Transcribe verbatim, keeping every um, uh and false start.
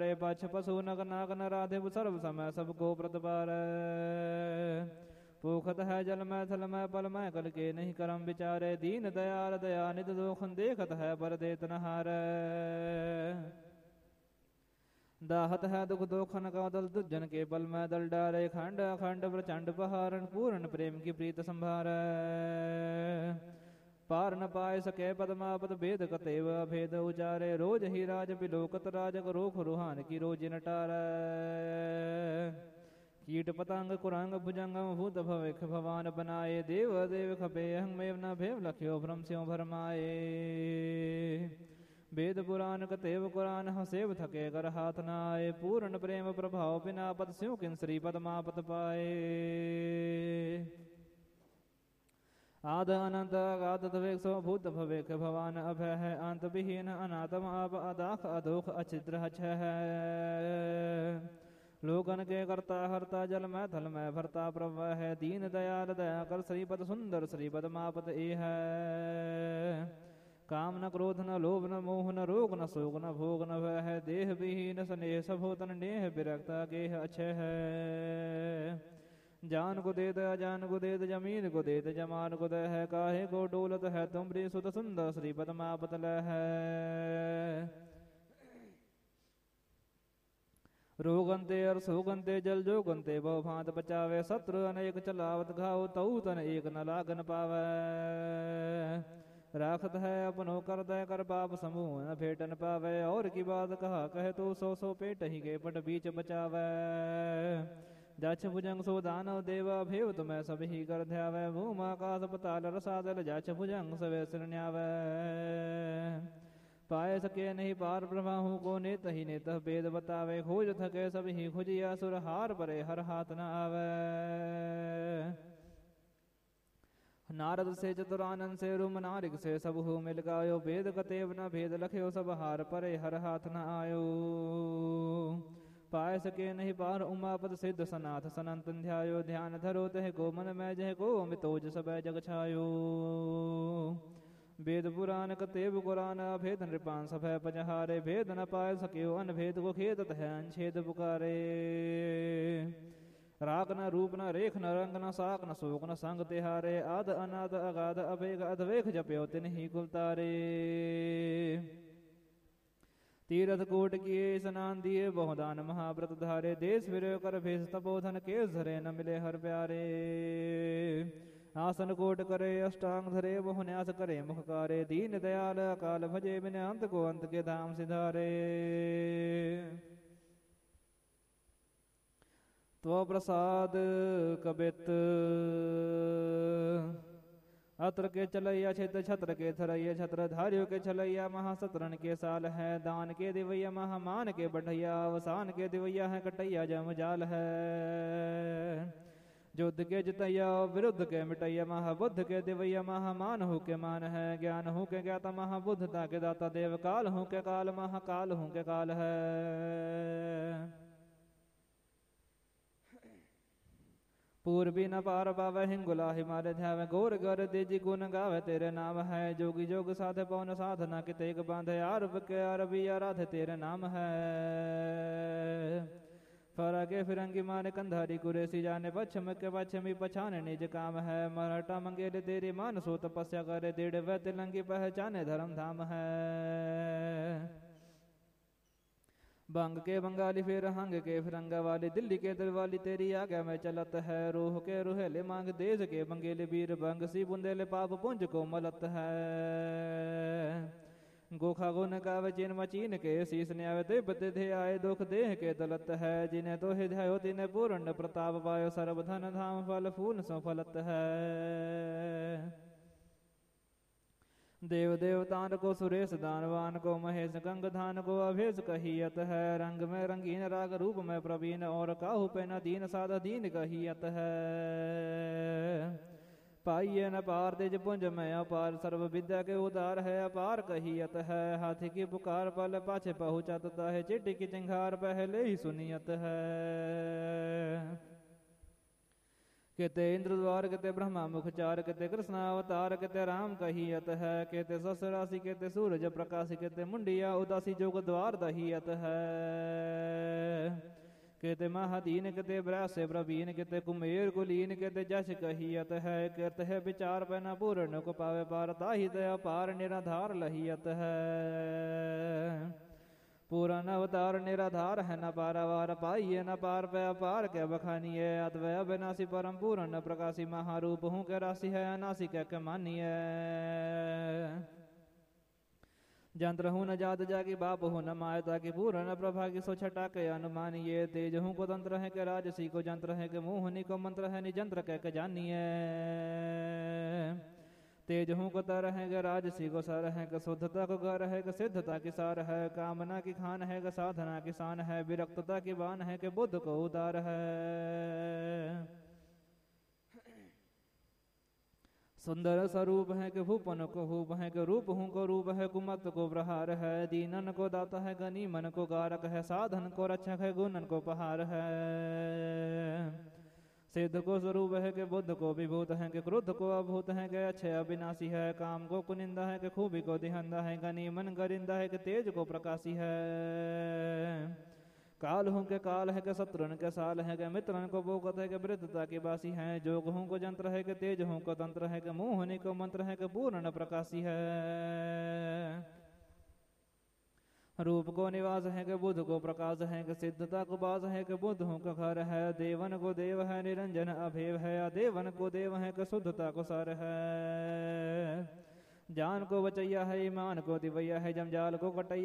पछ पशु नग नाग न राधे सर्व समय सबको प्रतिपार पोखत है जल में थल में पल में कल के नहीं करम विचारे दीन दयाल दया निध दोखन देखत है पर देत नहार दाहत है दुख दोखन का दल दुर्जन के पल में दल डारे खंड अखंड प्रचंड पहारण पूर्ण प्रेम की प्रीत संभार पार न पाए सके पदमापद भेद कतेव भेद उचारे रोज ही राज बिलोकत राजक रोख रूहान की रोज नटार कीट पतंग कुरंग भुजंगम भूत भविख भवान बनाए देव देव खपे अहंमेव न भेव लख्यो भ्रम स्यों भरमाए वेद पुराण कतेव कुरान हसेव थके कर हाथ न आए पूर्ण प्रेम प्रभाव बिना पद स्यों किन श्री पदमापत पाए आद अनंत अगाध द्वेक सो भूत भवेक भवान अभय है अंत विहीन अनातम आप अदाख अदोख अचिद्र है लोकन के करता हरता जल में थल में भरता प्रभ है दीन दयाल दया कर श्रीपद सुंदर श्रीपद मापत ए है काम न क्रोध न लोभ न मोह न रोग न शोक न भोग न भय है देह विहीन स्नेह सभोतन नेह विरक्ता गेह अच्छे है जान को देत अजान को देत जमीन को देत जमान को दे है काहे को डोलत है तुमरी सुत सुंदर श्रीपद मापत ल है रोगंते और सोगंते जल जोगंते बहु भांत बचावे शत्रु अनेक चलावत घाव तऊ तन एक न लागन पावे राखत है अपनो कर दय कर पाप समूह न भेटन पावे और की बात कहा कहे तो सो सो पेट ही के पट बीच बचावे जाछ भुजंग सो दानव देवा भेव तुम्हें सब ही कर ध्यावे भूम आकाश पताल रसादल जाछ भुजंग सवे सिरण्यावे पाए सके नहीं पार प्रभाहू को नेत ही नेत वेद बतावे खोज थके सब ही खुजिया सुर हार परे हर हाथ न आवे नारद से चतुरानंद से रुम नारिक से सब हु मिल गायो वेद कतेव न भेद लख्यो सब हार परे हर हाथ न आयो पाए सके नहीं पार उमापद सिद्ध सनाथ सनातन ध्यायो ध्यान धरो तह को मन में जह को मितोज सब जग छायो वेद पुराण कतेव कुरान अभेद नृपान सभय पजहारे भेद न पाए सके अनभेद को खेदत है अनछेद पुकारे राग न रूप न रेख न रंग न साक न शोक न संग तिहारे आद अनाद अगाध अभेग अधवेख जप्यो तिन ही कुलतारे तीरथ कोट किए स्नान दिए बहुदान महाव्रत धारे देश फिर कर भेष तपोधन के धरे न मिले हर प्यारे आसन कोट करे अष्टांग धरे बहु न्यास करे मुखकारे दीन दयाल अकाल भजे बिन अंत को अंत के धाम सिधारे तो प्रसाद कबित अत्र के चलैया क्षेत्र छत्र के थरैया छत्र धारियों के चलैया महासतरण के साल है दान के दिवैया महामान के बढ़ैया अवसान के दिवैया है कटैया जम जाल है युद्ध के जितैया विरुद्ध के मिटैया महाबुद्ध के दिवैया महामान हो के मान है ज्ञान हो के ज्ञाता महाबुद्धता के दाता देव काल हो के काल महाकाल हो के काल है पूर्वी न पार पावे हिंगुला हिमालय ध्यावे गोर गर देजी गुण गावे तेरे नाम है जोगी जोग साधे पवन साधना के तेग बांधे आरब के अरबी आराधे तेरे नाम है फरा के फिरंगी माने कंधारी कुरेसी जाने पश्चिम के पश्चिमी पछाने निज काम है मराठा मंगेले तेरी मान सो तपस्या करे तेरे वह तिलंगी पहचाने धर्म धाम है बंग के बंगाली फिर हंग के फिरंगा वाली दिल्ली के दिल वाली तेरी आगे में चलत है रूह के रूहेले मांग देश के बंगेले वीर बंग सी बुंदेले पाप पुंज को मलत है गोखा गुन गावे चिन मचीन के शीस ने आवे ते बते थे आए दुख देह के दलत है जिन्हें तो हृदय तिन्हें पूर्ण प्रताप पायो सर्व धन धाम फल फूल सो फलत है देव देवतान को सुरेश दानवान को महेश गंग धान को अभेष कहियत है रंग में रंगीन राग रूप में प्रवीण और काहू पे न दीन साधा दीन कहियत है पाइये न पार तेज पुंज में अपार सर्व विद्या के उदार है अपार कहियत है हाथी की पुकार पल पाछे पहुँचत है चिट्टी की चिंगार पहले ही सुनियत है केते इंद्र द्वार केते ब्रह्मा मुख चार केते कृष्ण अवतार केते राम कहियत है। केते सस राशि केते सूरज प्रकाश केते मुंडिया उदासी जोग द्वार दहियत है। केते महादीन केते ब्रासे प्रवीण केते कुमेर कुलीन केते जश कहियत है। केते है विचार पैना पूर्ण को पावे पार ताहि दया पार निराधार लहियत है। पूरन अवतार निराधार है न पारावार पाइये न पार पे अपार के बखानिए। अद्वय अविनाशी परम पूर्ण प्रकाशी महारूप हूँ के राशि है अनासी कह के मानिए। जंत्र हूँ न जात जाकी बाप हूँ न मायता की पूर्ण प्रभा की सो छटा के अनुमानिए। तेज हूँ को तंत्र है के राजसी को जंत्र है के मोहनी को मंत्र है निजंत्र कह के जानिए। तेज हूँ को तर है ग राजसी को सर है ग शुद्धता को घर है ग सिद्धता की सार है। कामना की खान है ग साधना की शान है। विरक्तता की बान है कि बुद्ध को उदार है। सुंदर स्वरूप है कि भूपन को हूप है कि रूप हूँ को रूप है कुमत को प्रहार है। दीनन को दाता है गनी मन को गारक है। साधन को रक्षक है गुणन को पहार है। सिद्ध को स्वरूप है कि बुद्ध को विभूत है कि क्रोध को अभूत है कि अक्षय अविनाशी है। काम को कुनिंदा है कि खूबी को दिहंदा है। गनी मन गरिंदा है कि तेज को प्रकाशी है। काल हूँ के काल है कि शत्रुन के साल है कि मित्रन को बोगत है कि वृद्धता की बासी है। जोग हूँ को जंत्र है कि तेज हूँ को तंत्र है कि मोहनी को मंत्र है कि पूर्ण प्रकाशी है। रूप को निवास है कि बुद्ध को प्रकाश है कि सिद्धता को बास है कि बुद्ध हूँ का घर है। देवन को देव है निरंजन अभेव है। देवन को देव है कि शुद्धता को सर है। जान को बचैया है ईमान को दिवैया है। जमजाल को कटैया